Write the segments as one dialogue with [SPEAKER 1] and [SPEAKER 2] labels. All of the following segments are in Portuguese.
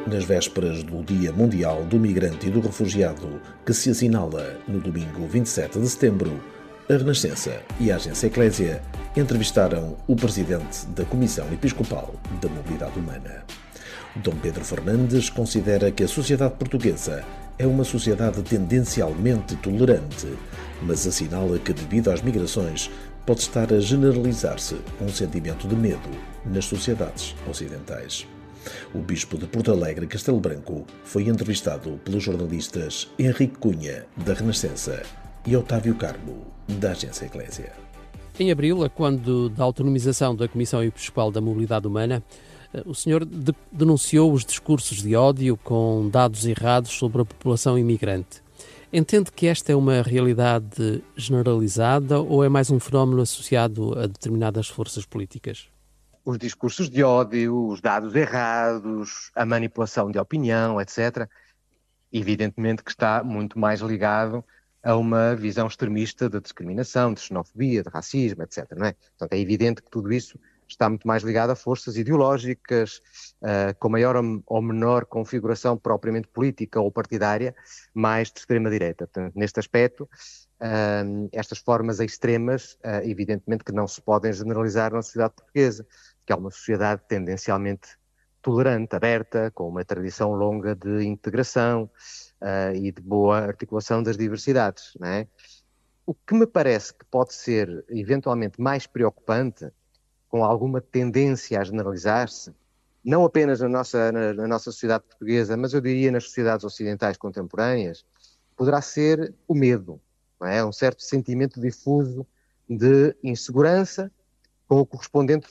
[SPEAKER 1] Nas vésperas do Dia Mundial do Migrante e do Refugiado, que se assinala no domingo 27 de setembro, a Renascença e a Agência Eclésia entrevistaram o presidente da Comissão Episcopal da Mobilidade Humana. Dom Pedro Fernandes considera que a sociedade portuguesa é uma sociedade tendencialmente tolerante, mas assinala que, devido às migrações, pode estar a generalizar-se um sentimento de medo nas sociedades ocidentais. O bispo de Porto Alegre, Castelo Branco, foi entrevistado pelos jornalistas Henrique Cunha, da Renascença, e Otávio Carmo, da Agência Eclésia.
[SPEAKER 2] Em abril, quando da autonomização da Comissão Episcopal da Mobilidade Humana, o senhor denunciou os discursos de ódio com dados errados sobre a população imigrante. Entende que esta é uma realidade generalizada ou é mais um fenómeno associado a determinadas forças políticas?
[SPEAKER 3] Os discursos de ódio, os dados errados, a manipulação de opinião, etc., evidentemente que está muito mais ligado a uma visão extremista de discriminação, de xenofobia, de racismo, etc., não é? Portanto, é evidente que tudo isso está muito mais ligado a forças ideológicas, com maior ou menor configuração propriamente política ou partidária, mais de extrema-direita. Portanto, neste aspecto, estas formas extremas, evidentemente que não se podem generalizar na sociedade portuguesa, que é uma sociedade tendencialmente tolerante, aberta, com uma tradição longa de integração e de boa articulação das diversidades, não é? O que me parece que pode ser eventualmente mais preocupante, com alguma tendência a generalizar-se, não apenas na nossa sociedade portuguesa, mas eu diria nas sociedades ocidentais contemporâneas, poderá ser o medo, não é? Um certo sentimento difuso de insegurança, com a correspondente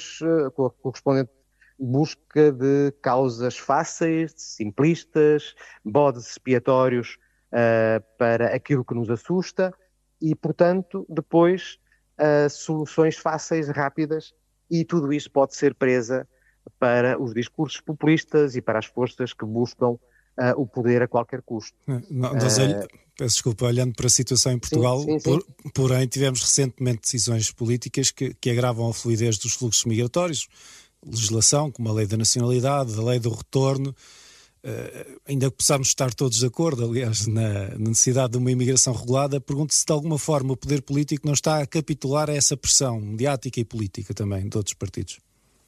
[SPEAKER 3] busca de causas fáceis, simplistas, bodes expiatórios para aquilo que nos assusta e, portanto, depois soluções fáceis, rápidas, e tudo isso pode ser presa para os discursos populistas e para as forças que buscam o poder a qualquer custo.
[SPEAKER 4] Peço desculpa, olhando para a situação em Portugal,
[SPEAKER 3] sim.
[SPEAKER 4] Porém tivemos recentemente decisões políticas que agravam a fluidez dos fluxos migratórios, legislação como a lei da nacionalidade, a lei do retorno, ainda que possamos estar todos de acordo, aliás, na necessidade de uma imigração regulada, pergunto se de alguma forma o poder político não está a capitular a essa pressão mediática e política também de outros partidos.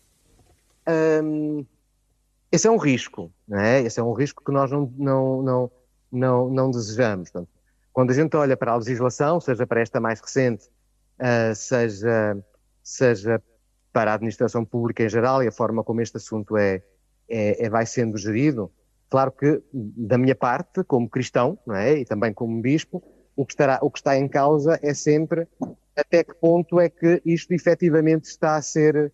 [SPEAKER 3] Esse é um risco, não é? Esse é um risco que nós não desejamos. Portanto, quando a gente olha para a legislação, seja para esta mais recente, seja para a administração pública em geral e a forma como este assunto vai sendo gerido, claro que, da minha parte, como cristão, não é? E também como bispo, o que está em causa é sempre até que ponto é que isto efetivamente está a ser,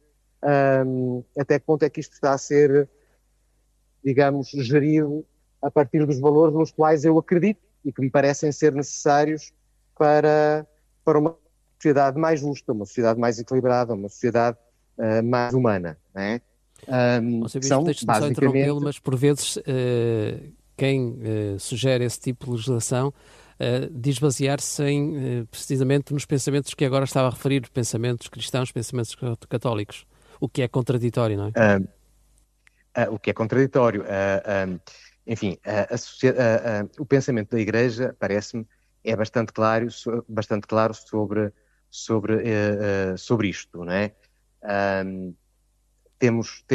[SPEAKER 3] digamos, gerido a partir dos valores nos quais eu acredito e que me parecem ser necessários para uma sociedade mais justa, uma sociedade mais equilibrada, uma sociedade mais humana, não é?
[SPEAKER 2] Deixe-me só interrompê-lo, mas por vezes quem sugere esse tipo de legislação diz basear-se precisamente nos pensamentos que agora estava a referir, pensamentos cristãos, pensamentos católicos, o que é contraditório, não é?
[SPEAKER 3] O que é contraditório. Enfim, o pensamento da Igreja, parece-me, é bastante claro sobre isto, não é? Temos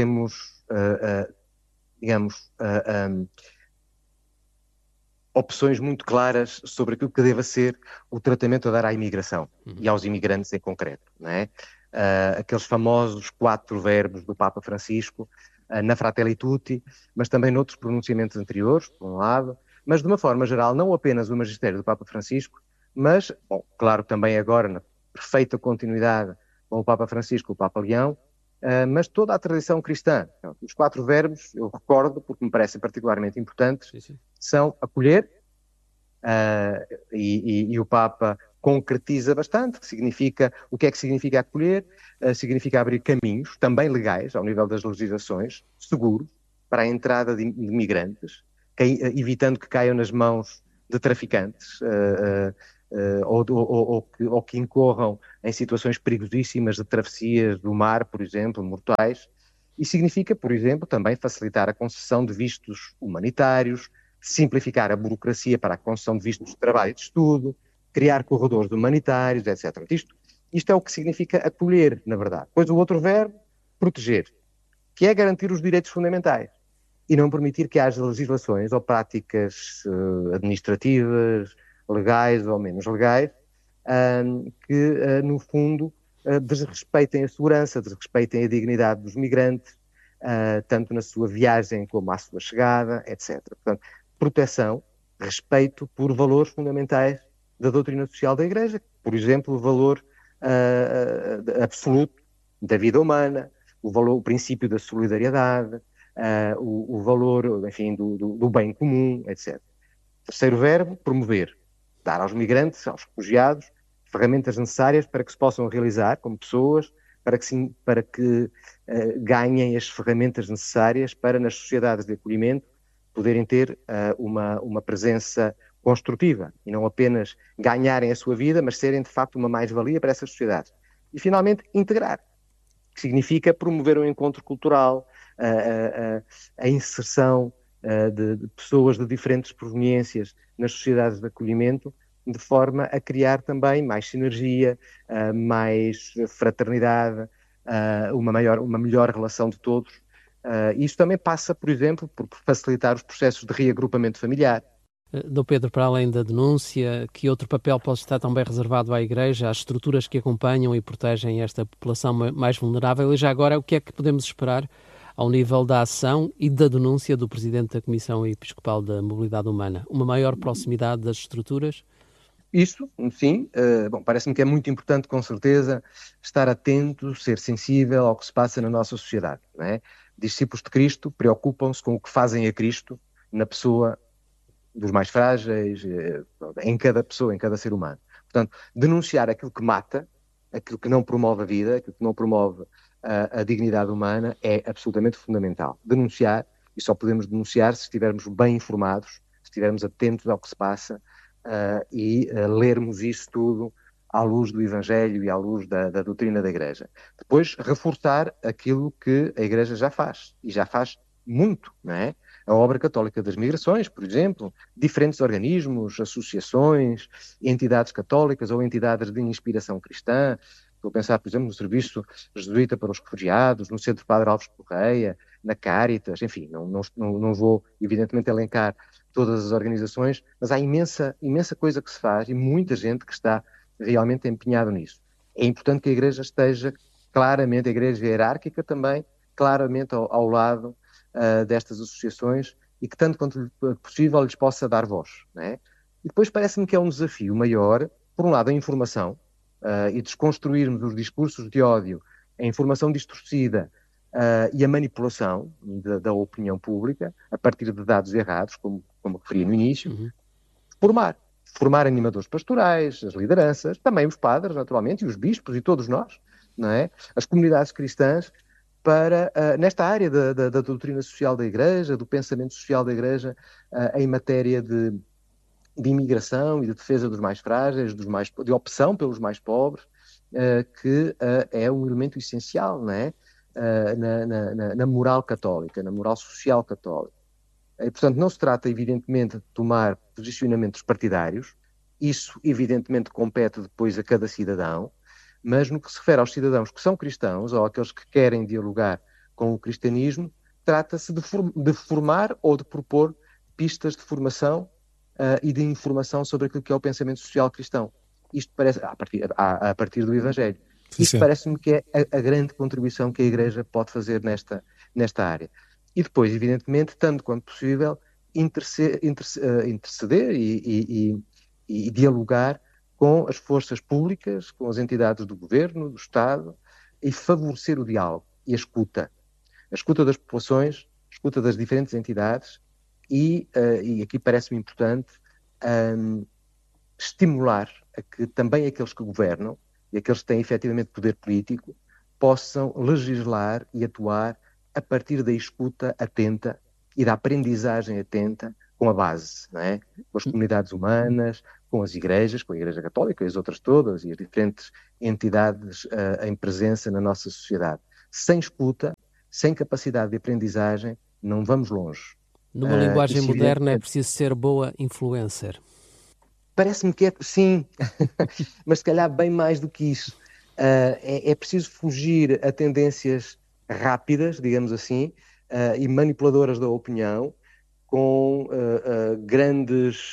[SPEAKER 3] opções muito claras sobre aquilo que deva ser o tratamento a dar à imigração e aos imigrantes em concreto, não é? Aqueles famosos 4 verbos do Papa Francisco, na Fratelli Tutti, mas também noutros pronunciamentos anteriores, por um lado, mas de uma forma geral, não apenas o magistério do Papa Francisco, mas, claro, também agora, na perfeita continuidade com o Papa Francisco, o Papa Leão, mas toda a tradição cristã. Então, os 4 verbos, eu recordo, porque me parecem particularmente importantes, são acolher, e o Papa concretiza bastante, o que é que significa acolher? Significa abrir caminhos, também legais, ao nível das legislações, seguros, para a entrada de migrantes, evitando que caiam nas mãos de traficantes, ou que incorram em situações perigosíssimas de travessias do mar, por exemplo, mortais, E significa, por exemplo, também facilitar a concessão de vistos humanitários, simplificar a burocracia para a concessão de vistos de trabalho e de estudo, criar corredores humanitários, etc. Isto é o que significa acolher, na verdade. Depois o outro verbo, proteger, que é garantir os direitos fundamentais e não permitir que haja legislações ou práticas administrativas, legais ou menos legais, que, no fundo, desrespeitem a segurança, desrespeitem a dignidade dos migrantes, tanto na sua viagem como à sua chegada, etc. Portanto, proteção, respeito por valores fundamentais da doutrina social da Igreja, por exemplo, o valor absoluto da vida humana, o princípio da solidariedade, o valor, enfim, do bem comum, etc. Terceiro verbo, promover, dar aos migrantes, aos refugiados, ferramentas necessárias para que se possam realizar como pessoas, para que ganhem as ferramentas necessárias para, nas sociedades de acolhimento, poderem ter uma presença construtiva e não apenas ganharem a sua vida, mas serem, de facto, uma mais-valia para essas sociedades. E, finalmente, integrar, que significa promover um encontro cultural, a inserção de pessoas de diferentes proveniências nas sociedades de acolhimento, de forma a criar também mais sinergia, mais fraternidade, uma melhor relação de todos. Isso também passa, por exemplo, por facilitar os processos de reagrupamento familiar.
[SPEAKER 2] Dom Pedro, para além da denúncia, que outro papel pode estar também reservado à Igreja, às estruturas que acompanham e protegem esta população mais vulnerável? E já agora, o que é que podemos esperar ao nível da ação e da denúncia do Presidente da Comissão Episcopal da Mobilidade Humana? Uma maior proximidade das estruturas?
[SPEAKER 3] Isso, sim. Parece-me que é muito importante, com certeza, estar atento, ser sensível ao que se passa na nossa sociedade. Não é? Discípulos de Cristo preocupam-se com o que fazem a Cristo na pessoa dos mais frágeis, em cada pessoa, em cada ser humano. Portanto, denunciar aquilo que mata, aquilo que não promove a vida, aquilo que não promove a dignidade humana, é absolutamente fundamental. Denunciar, e só podemos denunciar se estivermos bem informados, se estivermos atentos ao que se passa e lermos isso tudo à luz do Evangelho e à luz da doutrina da Igreja. Depois, reforçar aquilo que a Igreja já faz, e já faz muito, não é? A obra católica das migrações, por exemplo, diferentes organismos, associações, entidades católicas ou entidades de inspiração cristã. Estou a pensar, por exemplo, no Serviço Jesuíta para os Refugiados, no Centro Padre Alves Correia, na Cáritas, enfim, não vou, evidentemente, elencar todas as organizações, mas há imensa coisa que se faz e muita gente que está realmente empenhada nisso. É importante que a Igreja esteja claramente, a Igreja hierárquica também, claramente ao lado destas associações e que, tanto quanto possível, lhes possa dar voz. Não é? E depois parece-me que é um desafio maior, por um lado, a informação e desconstruirmos os discursos de ódio, a informação distorcida e a manipulação da opinião pública, a partir de dados errados, como referi no início, formar animadores pastorais, as lideranças, também os padres, naturalmente, e os bispos e todos nós, não é? As comunidades cristãs, para, nesta área da doutrina social da Igreja, do pensamento social da Igreja, em matéria de imigração e de defesa dos mais frágeis, de opção pelos mais pobres, que é um elemento essencial, não é? Na moral católica, na moral social católica. E, portanto, não se trata, evidentemente, de tomar posicionamentos partidários, isso, evidentemente, compete depois a cada cidadão, mas no que se refere aos cidadãos que são cristãos, ou àqueles que querem dialogar com o cristianismo, trata-se de formar ou de propor pistas de formação e de informação sobre aquilo que é o pensamento social cristão. Isto parece, a partir do Evangelho. Isto parece-me que é a grande contribuição que a Igreja pode fazer nesta área. E depois, evidentemente, tanto quanto possível, interceder e dialogar com as forças públicas, com as entidades do governo, do Estado, e favorecer o diálogo e a escuta das populações, a escuta das diferentes entidades e aqui parece-me importante estimular a que também aqueles que governam e aqueles que têm efetivamente poder político possam legislar e atuar a partir da escuta atenta e da aprendizagem atenta com a base, não é? Com as comunidades humanas, com as igrejas, com a Igreja Católica e as outras todas, e as diferentes entidades em presença na nossa sociedade. Sem escuta, sem capacidade de aprendizagem, não vamos longe.
[SPEAKER 2] Numa linguagem moderna, é preciso ser boa influencer.
[SPEAKER 3] Parece-me que é, sim, mas se calhar bem mais do que isso. É preciso fugir a tendências rápidas, digamos assim, e manipuladoras da opinião, com grandes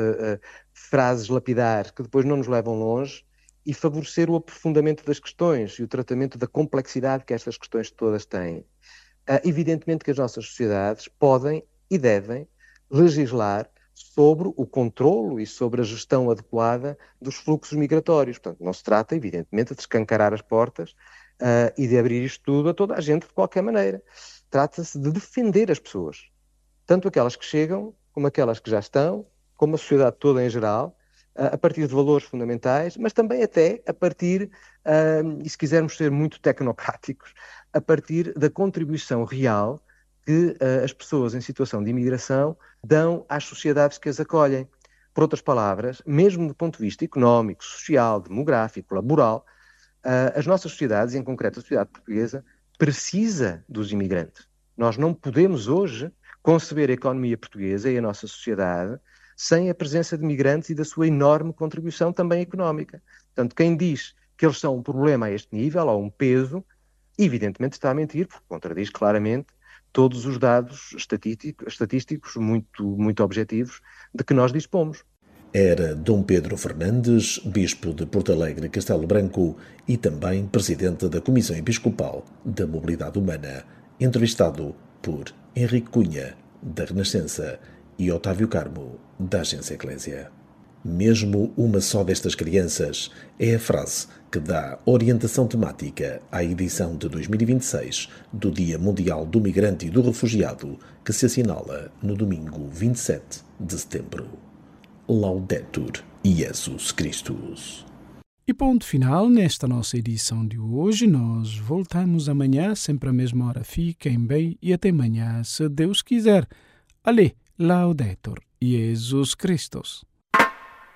[SPEAKER 3] frases lapidares que depois não nos levam longe, e favorecer o aprofundamento das questões e o tratamento da complexidade que estas questões todas têm. Evidentemente que as nossas sociedades podem e devem legislar sobre o controlo e sobre a gestão adequada dos fluxos migratórios. Portanto, não se trata, evidentemente, de escancarar as portas e de abrir isto tudo a toda a gente de qualquer maneira. Trata-se de defender as pessoas, tanto aquelas que chegam, como aquelas que já estão, como a sociedade toda em geral, a partir de valores fundamentais, mas também até a partir, e se quisermos ser muito tecnocráticos, a partir da contribuição real que as pessoas em situação de imigração dão às sociedades que as acolhem. Por outras palavras, mesmo do ponto de vista económico, social, demográfico, laboral, as nossas sociedades, em concreto a sociedade portuguesa, precisa dos imigrantes. Nós não podemos hoje conceber a economia portuguesa e a nossa sociedade sem a presença de migrantes e da sua enorme contribuição também económica. Portanto, quem diz que eles são um problema a este nível, ou um peso, evidentemente está a mentir, porque contradiz claramente todos os dados estatísticos muito objetivos de que nós dispomos.
[SPEAKER 1] Era Dom Pedro Fernandes, bispo de Porto Alegre, Castelo Branco e também presidente da Comissão Episcopal da Mobilidade Humana, entrevistado por Henrique Cunha, da Renascença, e Otávio Carmo, da Agência Eclésia. Mesmo uma só destas crianças é a frase que dá orientação temática à edição de 2026 do Dia Mundial do Migrante e do Refugiado, que se assinala no domingo 27 de setembro. Laudetur Jesus Christus.
[SPEAKER 5] E ponto final nesta nossa edição de hoje. Nós voltamos amanhã, sempre à mesma hora. Fiquem bem e até amanhã, se Deus quiser. Ale, Laudetur Jesus Christus.